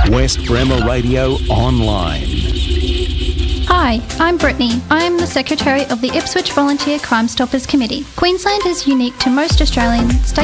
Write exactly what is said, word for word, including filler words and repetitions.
West Bremer Radio Online. Hi, I'm Brittany. I am the Secretary of the Ipswich Volunteer Crime Stoppers Committee. Queensland is unique to most Australian state